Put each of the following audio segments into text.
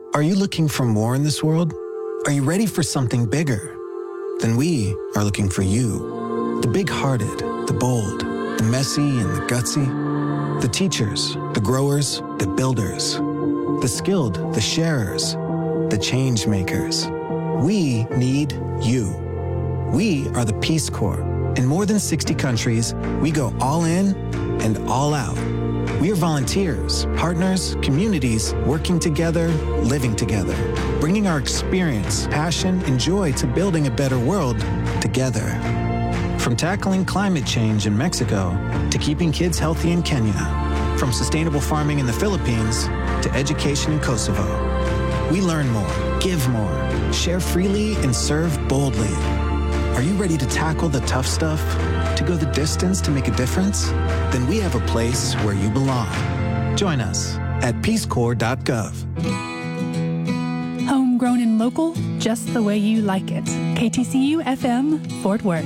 Are you looking for more in this world? Are you ready for something bigger? Then we are looking for you. The big-hearted, the bold, the messy and the gutsy. The teachers, the growers, the builders. The skilled, the sharers, the change makers. We need you. We are the Peace Corps. In more than 60 countries, we go all in and all out. We are volunteers, partners, communities, working together, living together, bringing our experience, passion, and joy to building a better world together. From tackling climate change in Mexico to keeping kids healthy in Kenya, from sustainable farming in the Philippines to education in Kosovo. We learn more, give more, share freely, and serve boldly. Are you ready to tackle the tough stuff? To go the distance to make a difference? Then we have a place where you belong. Join us at peacecorps.gov. Homegrown and local, just the way you like it. KTCU FM, Fort Worth.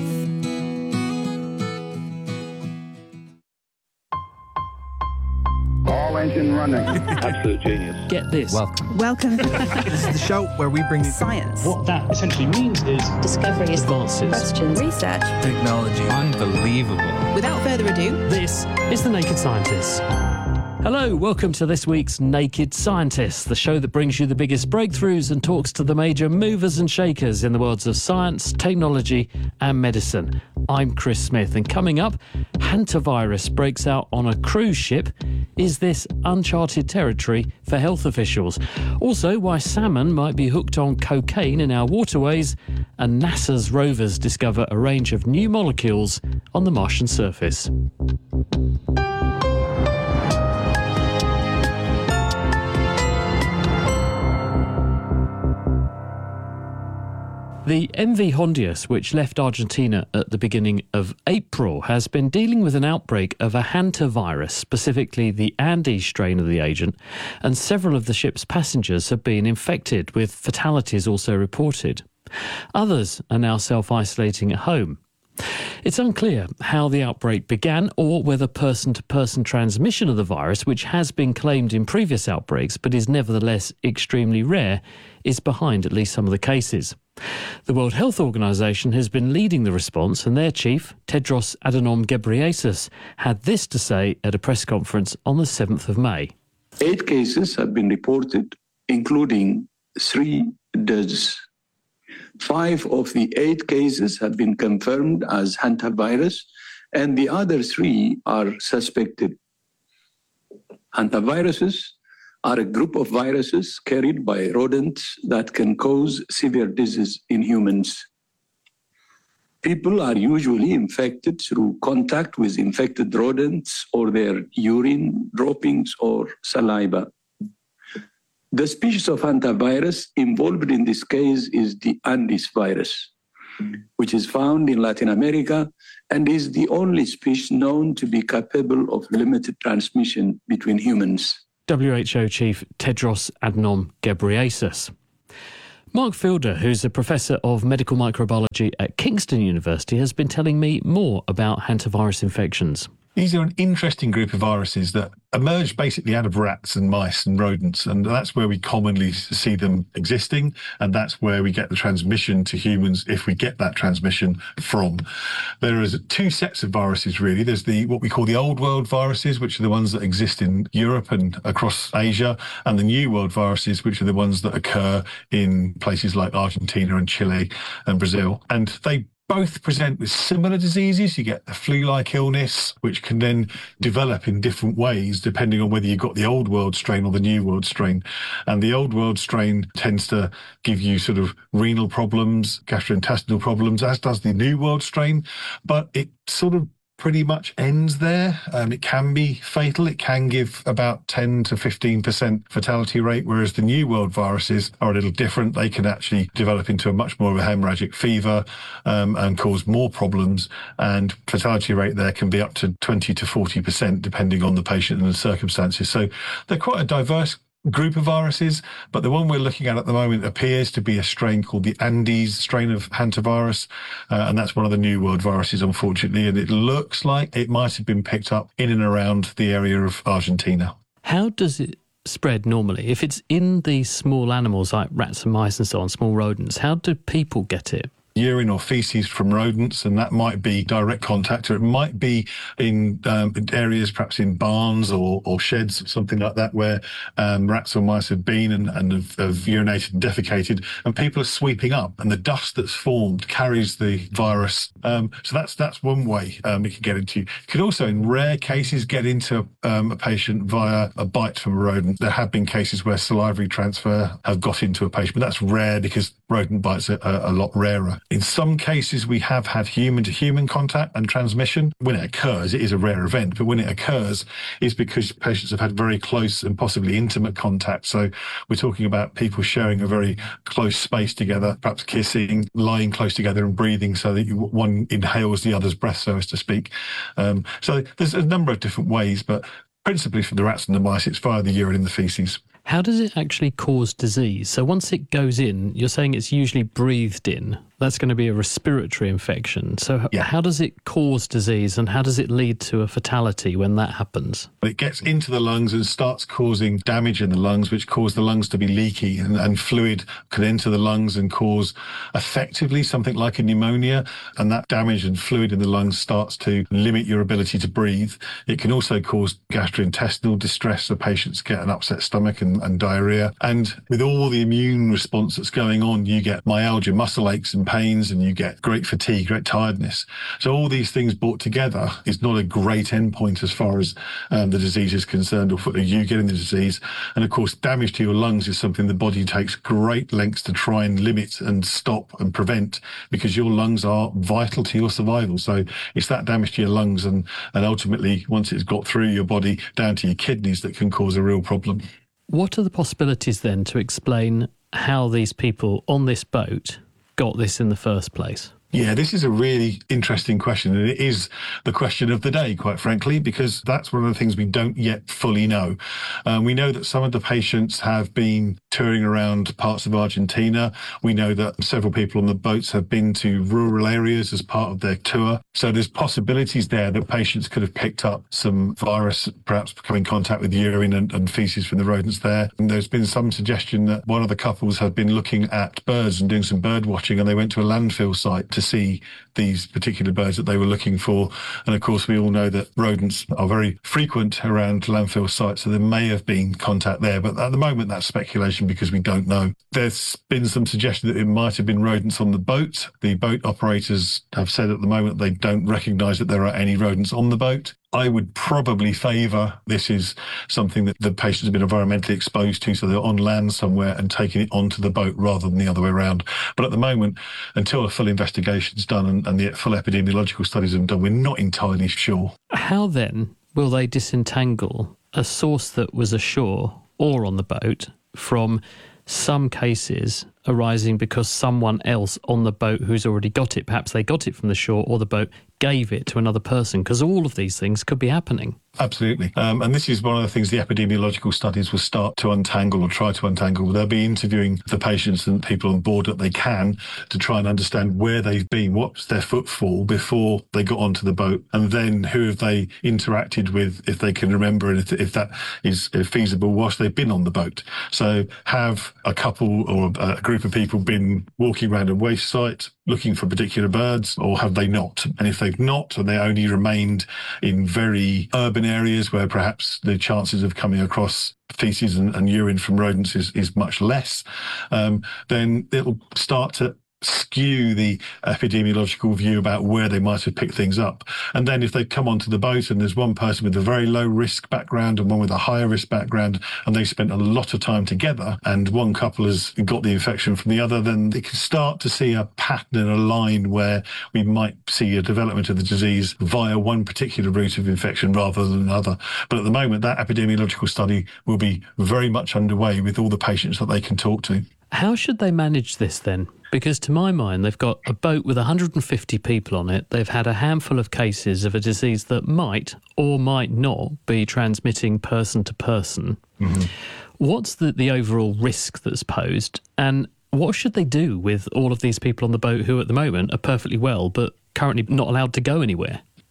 All engine running. Absolute genius. Get this. Welcome. This is the show where we bring you Science. What that essentially means is Discoveries. advances. Questions. Research. technology. Unbelievable. Without further ado, This is The Naked Scientists. Hello, welcome to this week's Naked Scientists, the show that brings you the biggest breakthroughs and talks to the major movers and shakers in the worlds of science, technology and medicine. I'm Chris Smith, and coming up, hantavirus breaks out on a cruise ship. Is this uncharted territory for health officials? Also, why salmon might be hooked on cocaine in our waterways, and NASA's rovers discover a range of new molecules on the Martian surface. The MV Hondius, which left Argentina at the beginning of April, has been dealing with an outbreak of a hantavirus, specifically the Andes strain of the agent, and several of the ship's passengers have been infected, with fatalities also reported. Others are now self-isolating at home. It's unclear how the outbreak began or whether person-to-person transmission of the virus, which has been claimed in previous outbreaks but is nevertheless extremely rare, is behind at least some of the cases. The World Health Organization has been leading the response, and their chief, Tedros Adhanom Ghebreyesus, had this to say at a press conference on the 7th of May. 8 cases have been reported, including 3 deaths. 5 of the 8 cases have been confirmed as hantavirus, and the other 3 are suspected. Hantaviruses are a group of viruses carried by rodents that can cause severe disease in humans. People are usually infected through contact with infected rodents or their urine, droppings, or saliva. The species of hantavirus involved in this case is the Andes virus, which is found in Latin America and is the only species known to be capable of limited transmission between humans. WHO Chief Tedros Adhanom Ghebreyesus. Mark Fielder, who's a professor of medical microbiology at Kingston University, has been telling me more about hantavirus infections. These are an interesting group of viruses that emerge basically out of rats and mice and rodents, and that's where we commonly see them existing, and that's where we get the transmission to humans if we get that transmission from. There is 2 sets of viruses really. There's what we call the old world viruses, which are the ones that exist in Europe and across Asia, and the new world viruses, which are the ones that occur in places like Argentina and Chile and Brazil. And they both present with similar diseases. You get the flu-like illness, which can then develop in different ways depending on whether you've got the old world strain or the new world strain. And the old world strain tends to give you sort of renal problems, gastrointestinal problems, as does the new world strain. But it sort of pretty much ends there. It can be fatal. It can give about 10 to 15% fatality rate, whereas the new world viruses are a little different. They can actually develop into a much more of a hemorrhagic fever and cause more problems. And fatality rate there can be up to 20 to 40%, depending on the patient and the circumstances. So they're quite a diverse group of viruses, but the one we're looking at the moment appears to be a strain called the Andes strain of hantavirus, and that's one of the new world viruses, unfortunately, and it looks like it might have been picked up in and around the area of Argentina. How does it spread normally? If it's in these small animals like rats and mice and so on, small rodents, how do people get it? Urine or feces from rodents, and that might be direct contact, or it might be in areas, perhaps in barns or sheds, something like that, where rats or mice have been and have urinated and defecated, and people are sweeping up, and the dust that's formed carries the virus. So that's one way it can get into you. It could also, in rare cases, get into a patient via a bite from a rodent. There have been cases where salivary transfer have got into a patient, but that's rare because rodent bites are a lot rarer. In some cases, we have had human-to-human contact and transmission. When it occurs, it is a rare event, but when it occurs, it's because patients have had very close and possibly intimate contact. So we're talking about people sharing a very close space together, perhaps kissing, lying close together and breathing so that one inhales the other's breath, so as to speak. So there's a number of different ways, but principally for the rats and the mice, it's via the urine and the feces. How does it actually cause disease? So once it goes in, you're saying it's usually breathed in. That's going to be a respiratory infection. So How does it cause disease, and how does it lead to a fatality when that happens? It gets into the lungs and starts causing damage in the lungs, which cause the lungs to be leaky, and fluid can enter the lungs and cause effectively something like a pneumonia. And that damage and fluid in the lungs starts to limit your ability to breathe. It can also cause gastrointestinal distress. The patients get an upset stomach and diarrhea. And with all the immune response that's going on, you get myalgia, muscle aches and pains, and you get great fatigue, great tiredness. So all these things brought together is not a great endpoint as far as the disease is concerned, or for you getting the disease. And of course, damage to your lungs is something the body takes great lengths to try and limit and stop and prevent, because your lungs are vital to your survival. So it's that damage to your lungs and ultimately, once it's got through your body down to your kidneys, that can cause a real problem. What are the possibilities then to explain how these people on this boat got this in the first place? Yeah, this is a really interesting question, and it is the question of the day, quite frankly, because that's one of the things we don't yet fully know. We know that some of the patients have been touring around parts of Argentina. We know that several people on the boats have been to rural areas as part of their tour. So there's possibilities there that patients could have picked up some virus, perhaps come in contact with urine and feces from the rodents there. And there's been some suggestion that one of the couples had been looking at birds and doing some bird watching, and they went to a landfill site to see these particular birds that they were looking for. And of course, we all know that rodents are very frequent around landfill sites, so there may have been contact there. But at the moment, that's speculation because we don't know. There's been some suggestion that it might have been rodents on the boat. The boat operators have said at the moment they don't recognise that there are any rodents on the boat. I would probably favour this is something that the patients have been environmentally exposed to, so they're on land somewhere and taking it onto the boat rather than the other way around. But at the moment, until a full investigation's done and the full epidemiological studies have been done, we're not entirely sure. How then will they disentangle a source that was ashore or on the boat from some cases arising because someone else on the boat who's already got it, perhaps they got it from the shore or the boat gave it to another person, because all of these things could be happening? Absolutely. And this is one of the things the epidemiological studies will start to untangle or try to untangle. They'll be interviewing the patients and people on board that they can to try and understand where they've been, what's their footfall before they got onto the boat, and then who have they interacted with, if they can remember, and if that is feasible whilst they've been on the boat. So have a couple or a group of people been walking around a waste site looking for particular birds, or have they not? And if they've not, and they only remained in very urban areas where perhaps the chances of coming across feces and urine from rodents is much less, then it'll start to skew the epidemiological view about where they might have picked things up. And then if they come onto the boat and there's one person with a very low risk background and one with a higher risk background, and they spent a lot of time together, and one couple has got the infection from the other, then they can start to see a pattern and a line where we might see a development of the disease via one particular route of infection rather than another. But at the moment, that epidemiological study will be very much underway with all the patients that they can talk to. How should they manage this then? Because to my mind, they've got a boat with 150 people on it. They've had a handful of cases of a disease that might or might not be transmitting person to person. Mm-hmm. What's the overall risk that's posed? And what should they do with all of these people on the boat who at the moment are perfectly well but currently not allowed to go anywhere?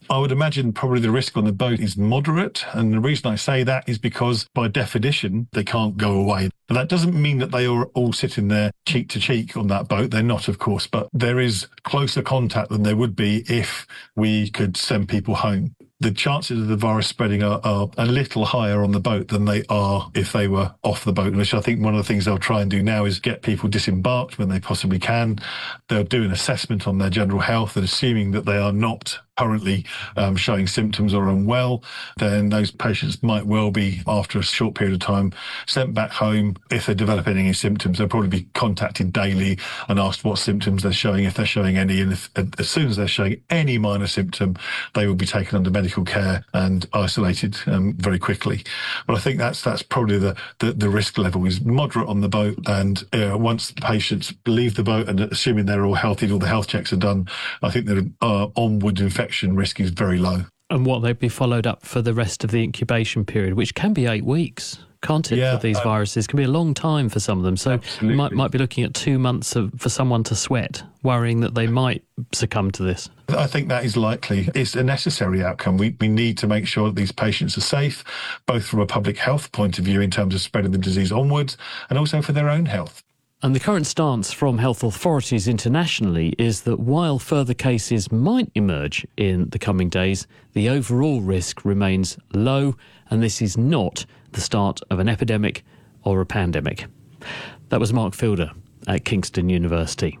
I would imagine probably the risk on the boat is moderate. And the reason I say that is because by definition, they can't go away. But that doesn't mean that they are all sitting there cheek to cheek on that boat. They're not, of course, but there is closer contact than there would be if we could send people home. The chances of the virus spreading are a little higher on the boat than they are if they were off the boat, which I think one of the things they'll try and do now is get people disembarked when they possibly can. They'll do an assessment on their general health, and assuming that they are not currently showing symptoms or unwell, then those patients might well be, after a short period of time, sent back home. If they're developing any symptoms, they'll probably be contacted daily and asked what symptoms they're showing, if they're showing any, and as soon as they're showing any minor symptom, they will be taken under medical care and isolated very quickly. But I think that's probably the risk level is moderate on the boat, and once the patients leave the boat, and assuming they're all healthy, all the health checks are done, I think the onward infection risk is very low. And what, they'd be followed up for the rest of the incubation period, which can be 8 weeks, can't it, for these viruses? It can be a long time for some of them. So you might be looking at 2 months for someone to sweat, worrying that they might succumb to this. I think that is likely. It's a necessary outcome. We need to make sure that these patients are safe, both from a public health point of view in terms of spreading the disease onwards, and also for their own health. And the current stance from health authorities internationally is that while further cases might emerge in the coming days, the overall risk remains low, and this is not the start of an epidemic or a pandemic. That was Mark Fielder at Kingston University.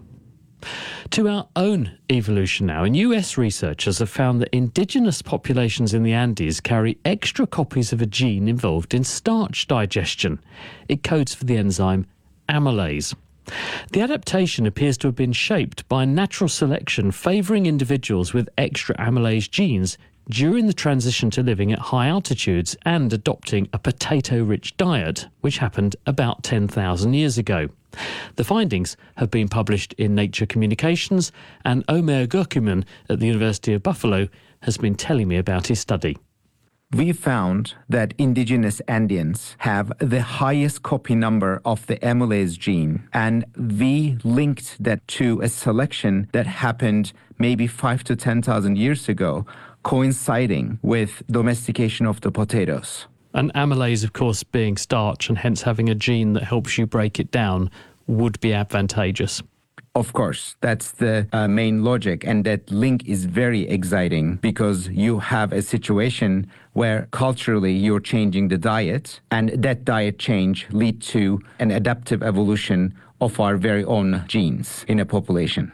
To our own evolution now, and US researchers have found that indigenous populations in the Andes carry extra copies of a gene involved in starch digestion. It codes for the enzyme amylase. The adaptation appears to have been shaped by natural selection favouring individuals with extra amylase genes during the transition to living at high altitudes and adopting a potato-rich diet, which happened about 10,000 years ago. The findings have been published in Nature Communications, and Omer Gurkuman at the University of Buffalo has been telling me about his study. We found that indigenous Andeans have the highest copy number of the amylase gene, and we linked that to a selection that happened maybe 5,000 to 10,000 years ago, coinciding with domestication of the potatoes. And amylase, of course, being starch and hence having a gene that helps you break it down would be advantageous. Of course, that's the main logic, and that link is very exciting because you have a situation where culturally you're changing the diet, and that diet change lead to an adaptive evolution of our very own genes in a population.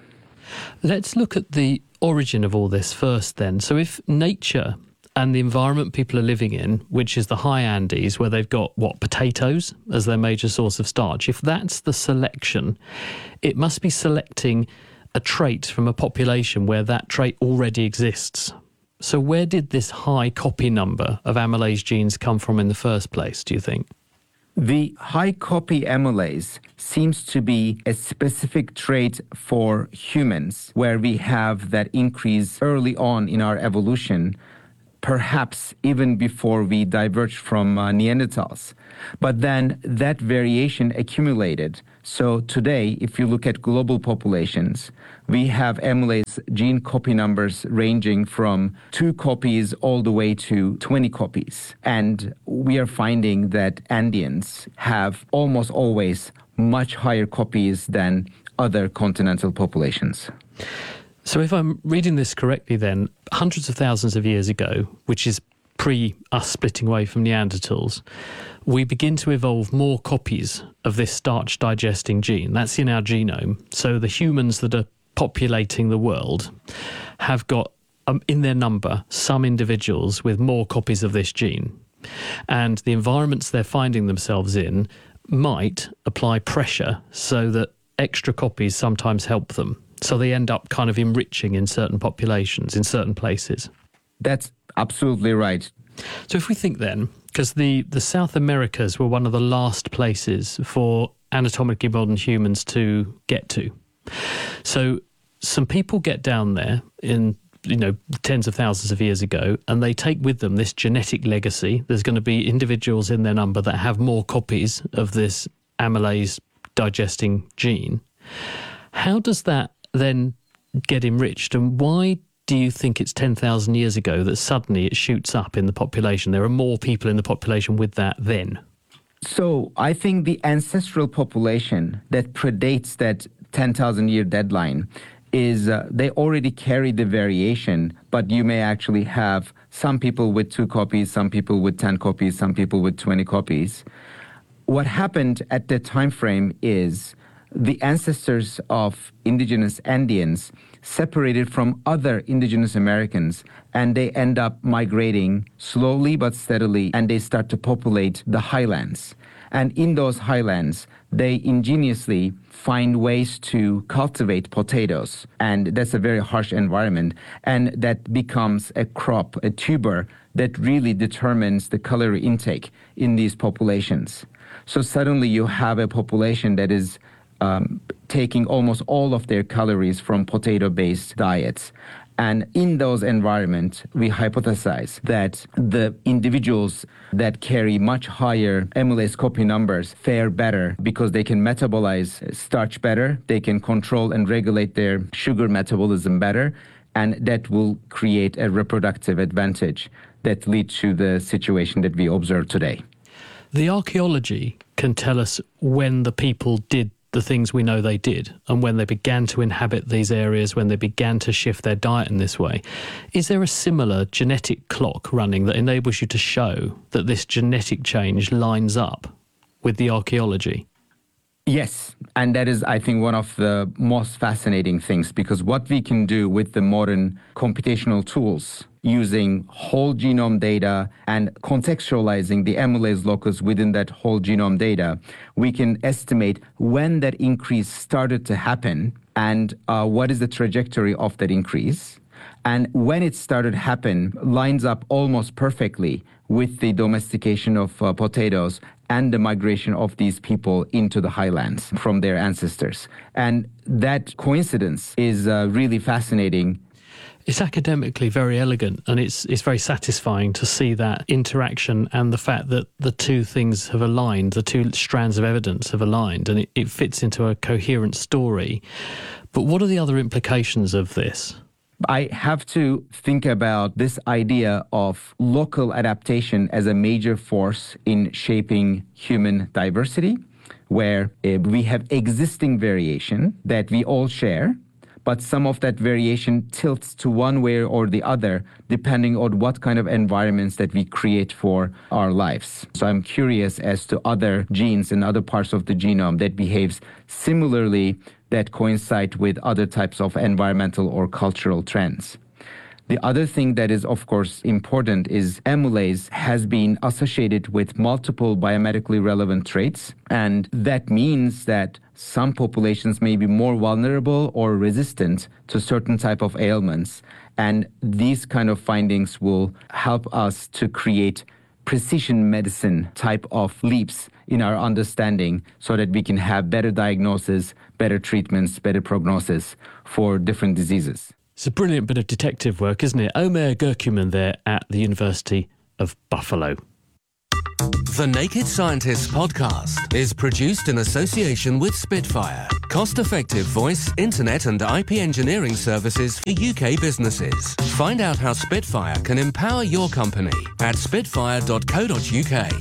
Let's look at the origin of all this first then. So if nature and the environment people are living in, which is the high Andes, where they've got, potatoes as their major source of starch, if that's the selection, it must be selecting a trait from a population where that trait already exists. So where did this high copy number of amylase genes come from in the first place, do you think? The high copy amylase seems to be a specific trait for humans, where we have that increase early on in our evolution, perhaps even before we diverged from Neanderthals. But then that variation accumulated. So today, if you look at global populations, we have amylase gene copy numbers ranging from 2 copies all the way to 20 copies. And we are finding that Andeans have almost always much higher copies than other continental populations. So if I'm reading this correctly then, hundreds of thousands of years ago, which is pre us splitting away from Neanderthals, we begin to evolve more copies of this starch digesting gene. That's in our genome. So the humans that are populating the world have got in their number some individuals with more copies of this gene. And the environments they're finding themselves in might apply pressure so that extra copies sometimes help them. So they end up kind of enriching in certain populations, in certain places. That's absolutely right. So if we think then, because the South Americas were one of the last places for anatomically modern humans to get to. So some people get down there in, tens of thousands of years ago, and they take with them this genetic legacy. There's going to be individuals in their number that have more copies of this amylase digesting gene. How does that then get enriched, and why do you think it's 10,000 years ago that suddenly it shoots up in the population? There are more people in the population with that then. So I think the ancestral population that predates that 10,000 year deadline is they already carry the variation, but you may actually have some people with 2 copies, some people with 10 copies, some people with 20 copies. What happened at that time frame is the ancestors of indigenous Andeans separated from other indigenous Americans, and they end up migrating slowly but steadily, and they start to populate the highlands. And in those highlands, they ingeniously find ways to cultivate potatoes. And that's a very harsh environment. And that becomes a crop, a tuber, that really determines the calorie intake in these populations. So suddenly you have a population that is taking almost all of their calories from potato-based diets. And in those environments, we hypothesize that the individuals that carry much higher amylase copy numbers fare better because they can metabolize starch better, they can control and regulate their sugar metabolism better, and that will create a reproductive advantage that leads to the situation that we observe today. The archaeology can tell us when the people did the things we know they did and when they began to inhabit these areas, when they began to shift their diet in this way. Is there a similar genetic clock running that enables you to show that this genetic change lines up with the archaeology? Yes, and that is, I think, one of the most fascinating things, because what we can do with the modern computational tools using whole genome data and contextualizing the amylase locus within that whole genome data, we can estimate when that increase started to happen and what is the trajectory of that increase. And when it started to happen, lines up almost perfectly with the domestication of potatoes and the migration of these people into the highlands from their ancestors. And that coincidence is really fascinating. It's academically very elegant, and it's very satisfying to see that interaction and the fact that the two things have aligned, the two strands of evidence have aligned, and it fits into a coherent story. But what are the other implications of this? I have to think about this idea of local adaptation as a major force in shaping human diversity, where we have existing variation that we all share, but some of that variation tilts to one way or the other, depending on what kind of environments that we create for our lives. So I'm curious as to other genes and other parts of the genome that behaves similarly, that coincide with other types of environmental or cultural trends. The other thing that is, of course, important is amylase has been associated with multiple biomedically relevant traits, and that means that some populations may be more vulnerable or resistant to certain type of ailments, and these kind of findings will help us to create precision medicine type of leaps in our understanding so that we can have better diagnosis, better treatments, better prognosis for different diseases. It's a brilliant bit of detective work, isn't it? Omer Gurkuman there at the University of Buffalo. The Naked Scientists podcast is produced in association with Spitfire, cost-effective voice, internet and IP engineering services for UK businesses. Find out how Spitfire can empower your company at spitfire.co.uk.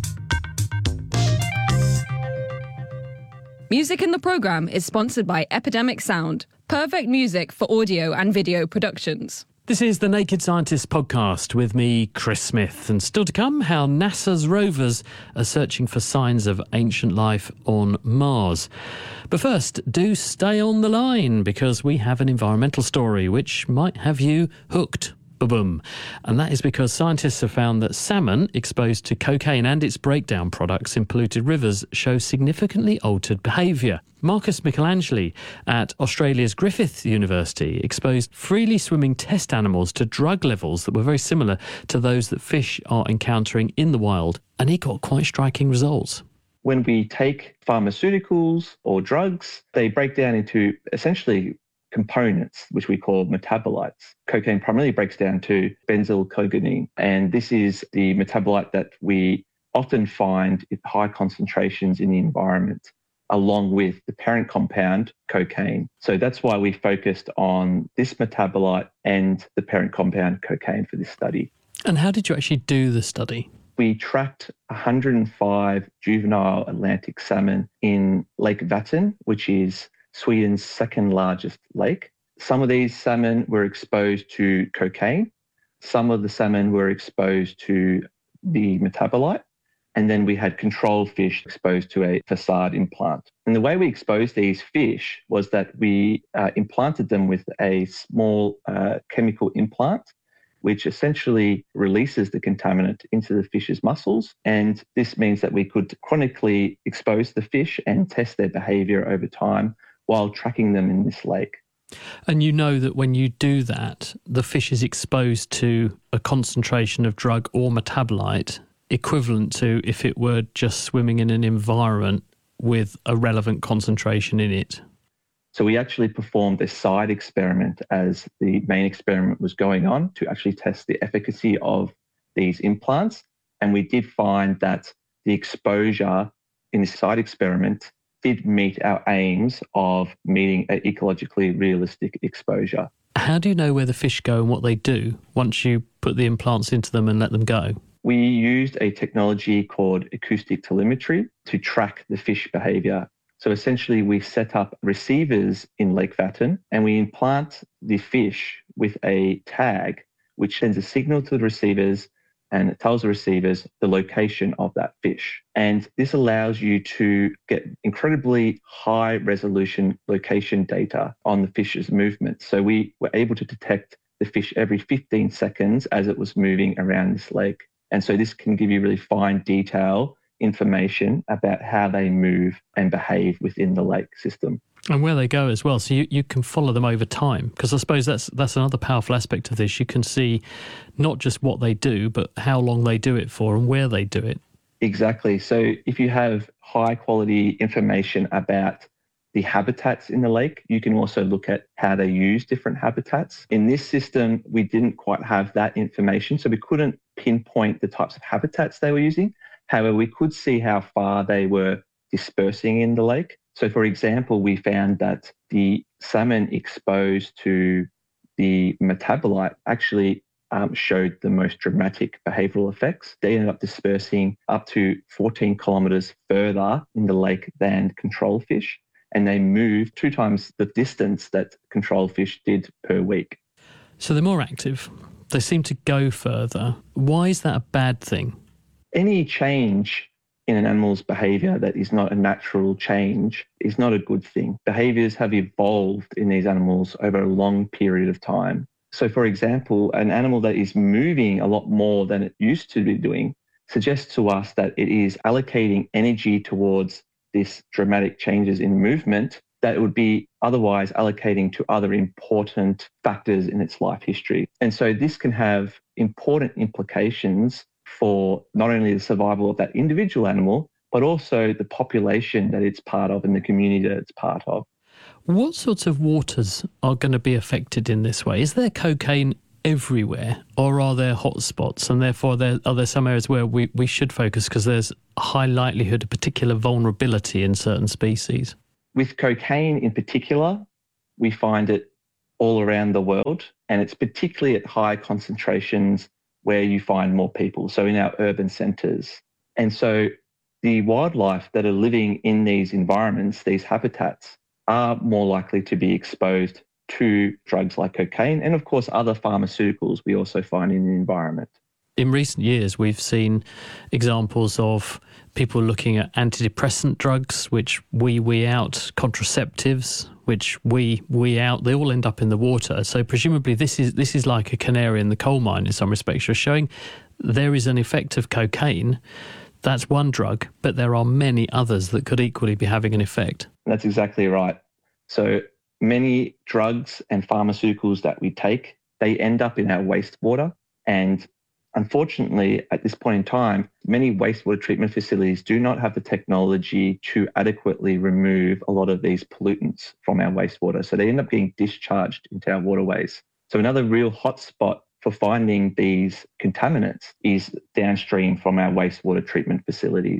Music in the programme is sponsored by Epidemic Sound, perfect music for audio and video productions. This is the Naked Scientists podcast with me, Chris Smith, and still to come, how NASA's rovers are searching for signs of ancient life on Mars. But first, do stay on the line, because we have an environmental story which might have you hooked. Boom. And that is because scientists have found that salmon exposed to cocaine and its breakdown products in polluted rivers show significantly altered behaviour. Marcus Michelangeli at Australia's Griffith University exposed freely swimming test animals to drug levels that were very similar to those that fish are encountering in the wild, and he got quite striking results. When we take pharmaceuticals or drugs, they break down into essentially components, which we call metabolites. Cocaine primarily breaks down to benzylcogaine, and this is the metabolite that we often find at high concentrations in the environment. along with the parent compound, cocaine. So that's why we focused on this metabolite and the parent compound, cocaine, for this study. And how did you actually do the study? We tracked 105 juvenile Atlantic salmon in Lake Vättern, which is Sweden's second largest lake. Some of these salmon were exposed to cocaine. Some of the salmon were exposed to the metabolite. And then we had control fish exposed to a facade implant. And the way we exposed these fish was that we implanted them with a small chemical implant, which essentially releases the contaminant into the fish's muscles. And this means that we could chronically expose the fish and test their behavior over time while tracking them in this lake. And you know that when you do that, the fish is exposed to a concentration of drug or metabolite equivalent to if it were just swimming in an environment with a relevant concentration in it. So we actually performed a side experiment as the main experiment was going on to actually test the efficacy of these implants. And we did find that the exposure in this side experiment did meet our aims of meeting an ecologically realistic exposure. How do you know where the fish go and what they do once you put the implants into them and let them go? We used a technology called acoustic telemetry to track the fish behavior. So essentially we set up receivers in Lake Vättern and we implant the fish with a tag which sends a signal to the receivers and it tells the receivers the location of that fish. And this allows you to get incredibly high resolution location data on the fish's movement. So we were able to detect the fish every 15 seconds as it was moving around this lake. And so this can give you really fine detail information about how they move and behave within the lake system. And where they go as well. So you can follow them over time. Because I suppose that's another powerful aspect of this. You can see not just what they do, but how long they do it for and where they do it. Exactly. So if you have high quality information about the habitats in the lake, you can also look at how they use different habitats. In this system, we didn't quite have that information, so we couldn't pinpoint the types of habitats they were using. However, we could see how far they were dispersing in the lake. So, for example, we found that the salmon exposed to the metabolite actually showed the most dramatic behavioural effects. They ended up dispersing up to 14 kilometres further in the lake than control fish, and they moved 2 times the distance that control fish did per week. So they're more active. They seem to go further. Why is that a bad thing? Any change in an animal's behaviour that is not a natural change is not a good thing. Behaviours have evolved in these animals over a long period of time. So, for example, an animal that is moving a lot more than it used to be doing suggests to us that it is allocating energy towards this dramatic changes in movement that it would be otherwise allocating to other important factors in its life history. And so this can have important implications for not only the survival of that individual animal, but also the population that it's part of and the community that it's part of. What sorts of waters are going to be affected in this way? Is there cocaine everywhere, or are there hotspots, and therefore are there some areas where we should focus because there's a high likelihood of particular vulnerability in certain species? With cocaine in particular, we find it all around the world, and it's particularly at high concentrations where you find more people, so in our urban centres. And so the wildlife that are living in these environments, these habitats, are more likely to be exposed to drugs like cocaine and, of course, other pharmaceuticals we also find in the environment. In recent years, we've seen examples of people looking at antidepressant drugs, which we out, contraceptives, which we out. They all end up in the water. So presumably this is like a canary in the coal mine in some respects. You're showing there is an effect of cocaine. That's one drug, but there are many others that could equally be having an effect. That's exactly right. So many drugs and pharmaceuticals that we take, they end up in our wastewater. And unfortunately, at this point in time, many wastewater treatment facilities do not have the technology to adequately remove a lot of these pollutants from our wastewater. So they end up being discharged into our waterways. So another real hotspot for finding these contaminants is downstream from our wastewater treatment facilities.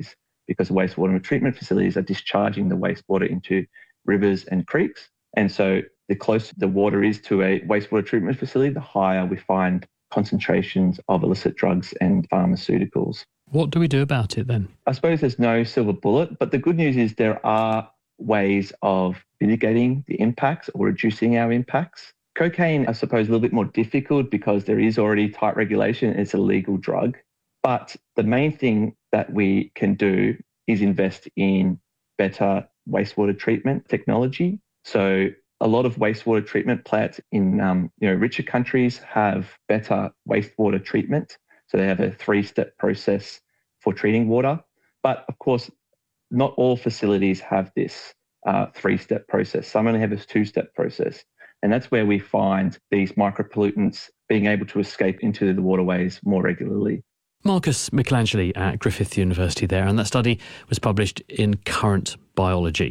because wastewater treatment facilities are discharging the wastewater into rivers and creeks. And so the closer the water is to a wastewater treatment facility, the higher we find concentrations of illicit drugs and pharmaceuticals. What do we do about it then? I suppose there's no silver bullet, but the good news is there are ways of mitigating the impacts or reducing our impacts. Cocaine, I suppose, a little bit more difficult because there is already tight regulation. It's a legal drug. But the main thing that we can do is invest in better wastewater treatment technology. So a lot of wastewater treatment plants in richer countries have better wastewater treatment. So they have a 3-step process for treating water. But of course, not all facilities have this 3-step process. Some only have this 2-step process. And that's where we find these micropollutants being able to escape into the waterways more regularly. Marcus Michelangeli at Griffith University there, and that study was published in Current Biology.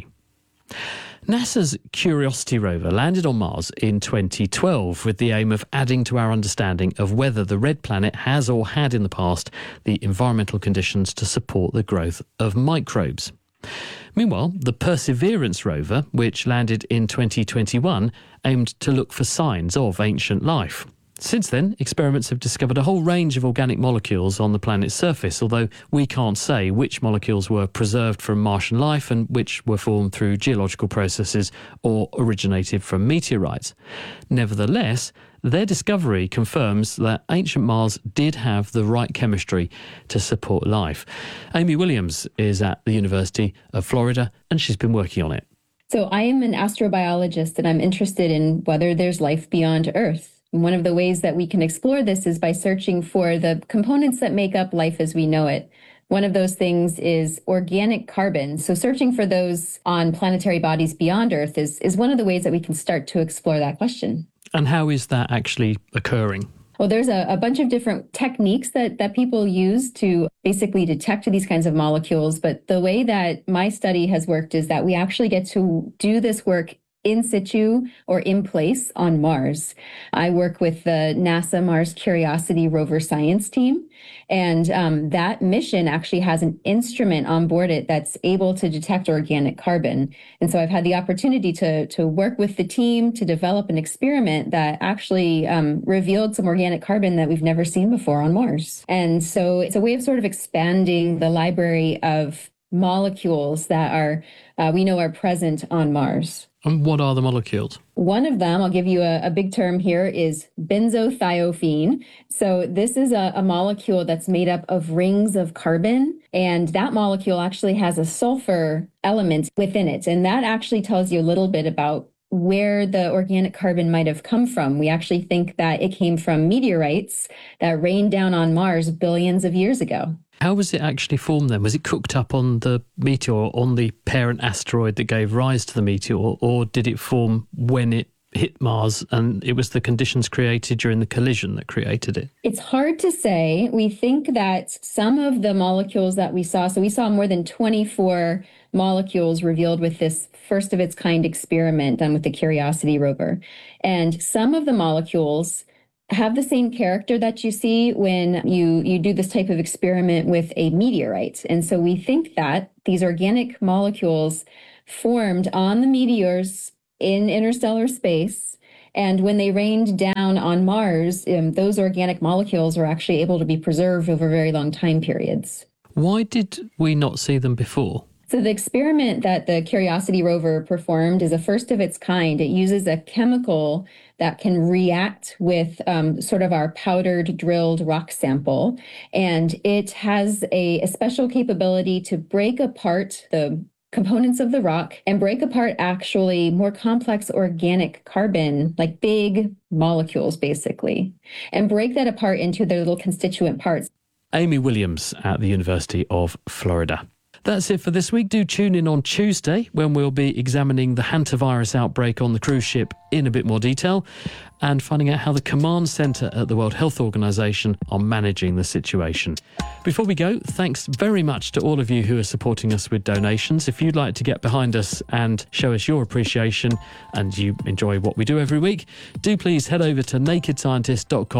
NASA's Curiosity rover landed on Mars in 2012 with the aim of adding to our understanding of whether the red planet has or had in the past the environmental conditions to support the growth of microbes. Meanwhile, the Perseverance rover, which landed in 2021, aimed to look for signs of ancient life. Since then, experiments have discovered a whole range of organic molecules on the planet's surface, although we can't say which molecules were preserved from Martian life and which were formed through geological processes or originated from meteorites. Nevertheless, their discovery confirms that ancient Mars did have the right chemistry to support life. Amy Williams is at the University of Florida, and she's been working on it. So I am an astrobiologist, and I'm interested in whether there's life beyond Earth. And one of the ways that we can explore this is by searching for the components that make up life as we know it. One of those things is organic carbon. So searching for those on planetary bodies beyond Earth is one of the ways that we can start to explore that question. And how is that actually occurring? Well, there's a bunch of different techniques that people use to basically detect these kinds of molecules. But the way that my study has worked is that we actually get to do this work in situ or in place on Mars. I work with the NASA Mars Curiosity rover science team, and that mission actually has an instrument on board it that's able to detect organic carbon. And so I've had the opportunity to work with the team to develop an experiment that actually revealed some organic carbon that we've never seen before on Mars. And so it's a way of sort of expanding the library of molecules that we know are present on Mars. And what are the molecules? One of them, I'll give you a big term here, is benzothiophene. So this is a molecule that's made up of rings of carbon, and that molecule actually has a sulfur element within it. And that actually tells you a little bit about where the organic carbon might have come from. We actually think that it came from meteorites that rained down on Mars billions of years ago. How was it actually formed then? Was it cooked up on the meteor, on the parent asteroid that gave rise to the meteor, or did it form when it hit Mars and it was the conditions created during the collision that created it? It's hard to say. We think that some of the molecules that we saw, so we saw more than 24 molecules revealed with this first of its kind experiment done with the Curiosity rover. And some of the molecules have the same character that you see when you do this type of experiment with a meteorite. And so we think that these organic molecules formed on the meteors in interstellar space. And when they rained down on Mars, those organic molecules were actually able to be preserved over very long time periods. Why did we not see them before? So the experiment that the Curiosity rover performed is a first of its kind. It uses a chemical that can react with sort of our powdered drilled rock sample. And it has a special capability to break apart the components of the rock and break apart actually more complex organic carbon, like big molecules, basically, and break that apart into their little constituent parts. Amy Williams at the University of Florida. That's it for this week. Do tune in on Tuesday when we'll be examining the hantavirus outbreak on the cruise ship in a bit more detail and finding out how the command centre at the World Health Organization are managing the situation. Before we go, thanks very much to all of you who are supporting us with donations. If you'd like to get behind us and show us your appreciation and you enjoy what we do every week, do please head over to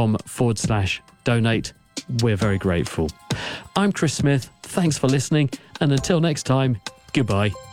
nakedscientist.com/donate. We're very grateful. I'm Chris Smith. Thanks for listening, And until next time, goodbye.